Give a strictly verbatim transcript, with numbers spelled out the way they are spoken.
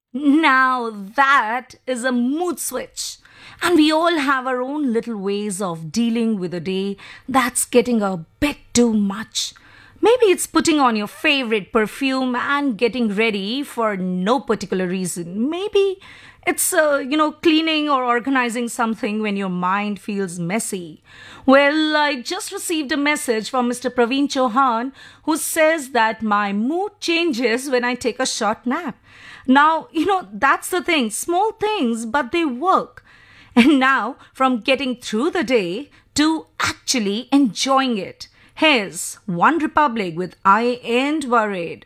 Now that is a mood switch. And we all have our own little ways of dealing with a day that's getting a bit too much. Maybe it's putting on your favorite perfume and getting ready for no particular reason. Maybe it's, uh, you know, cleaning or organizing something when your mind feels messy. Well, I just received a message from Mister Praveen Chauhan who says that my mood changes when I take a short nap. Now, you know, that's the thing. Small things, but they work. And now, from getting through the day to actually enjoying it. Here's One Republic with I Ain't Worried.